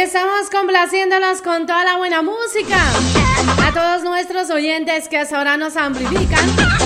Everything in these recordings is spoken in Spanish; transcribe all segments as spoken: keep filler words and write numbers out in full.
estamos complaciéndonos con toda la buena música. A todos nuestros oyentes que hasta ahora nos amplifican.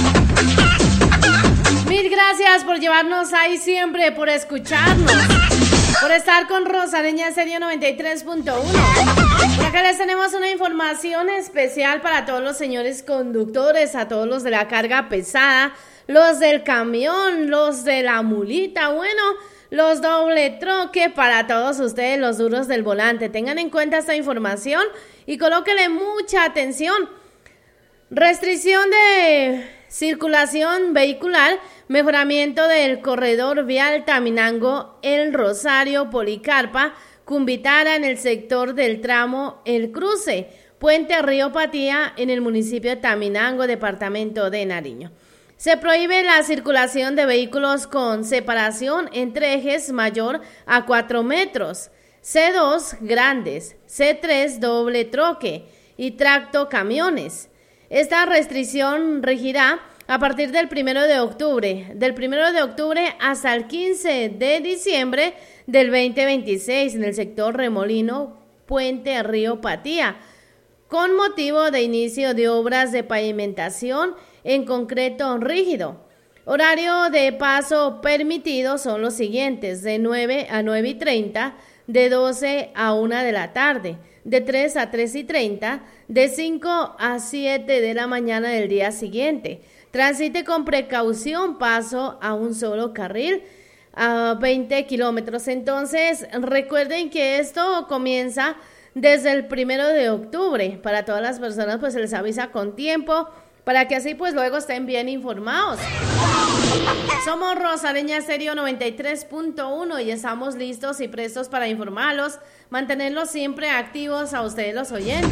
Mil gracias por llevarnos ahí siempre, por escucharnos, por estar con Rosareña Estéreo noventa y tres punto uno. Por acá les tenemos una información especial para todos los señores conductores, a todos los de la carga pesada, los del camión, los de la mulita, bueno, los doble troque, para todos ustedes los duros del volante. Tengan en cuenta esta información y colóquenle mucha atención. Restricción de circulación vehicular, mejoramiento del corredor vial Taminango, El Rosario, Policarpa, Cumbitara en el sector del tramo El Cruce, Puente Río Patía en el municipio de Taminango, departamento de Nariño. Se prohíbe la circulación de vehículos con separación entre ejes mayor a cuatro metros, C dos grandes, C tres doble troque y tracto camiones. Esta restricción regirá a partir del primero de octubre, del primero de octubre hasta el quince de diciembre del veinte veintiséis en el sector Remolino, Puente Río Patía, con motivo de inicio de obras de pavimentación en concreto rígido. Horario de paso permitido son los siguientes: de nueve a nueve y treinta, de doce a una de la tarde, de tres a tres y treinta, de cinco a siete de la mañana del día siguiente. Transite con precaución, paso a un solo carril a veinte kilómetros. Entonces, recuerden que esto comienza desde el primero de octubre. Para todas las personas, pues se les avisa con tiempo, para que así pues luego estén bien informados. Somos Rosareña Estéreo noventa y tres punto uno y estamos listos y prestos para informarlos, mantenerlos siempre activos a ustedes los oyentes.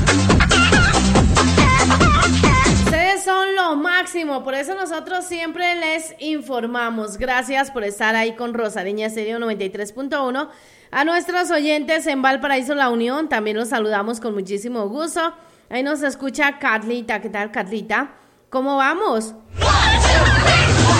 Ustedes son lo máximo, por eso nosotros siempre les informamos. Gracias por estar ahí con Rosareña Estéreo noventa y tres punto uno. A nuestros oyentes en Valparaíso, La Unión, también los saludamos con muchísimo gusto. Ahí nos escucha Carlita. ¿Qué tal, Carlita? ¿Cómo vamos?